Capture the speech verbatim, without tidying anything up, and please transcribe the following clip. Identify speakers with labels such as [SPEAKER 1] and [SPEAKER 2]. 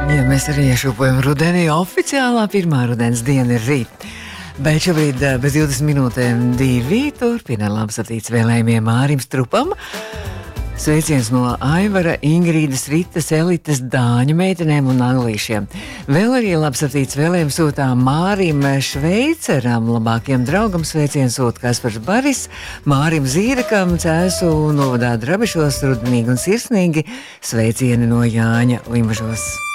[SPEAKER 1] Ja mēs arī iešūpojam rudenī, oficiālā pirmā rudens diena ir rīt. Bet šobrīd bez divdesmit minūtēm divi turpina labsatīts vēlējumiem Mārim Strupam. Sveiciens no Aivara, Ingrīdas, Ritas, Elites, Dāņu meitenēm un anglīšiem. Vēl arī labsatīts vēlējums sūtām Mārim Šveiceram, labākajam draugam sveiciens sūta Kaspars Baris, Mārim Zīrekam, Cēsu novadā Drabišos, rudenīgi un sirsnīgi sveicieni no Jāņa Limažos.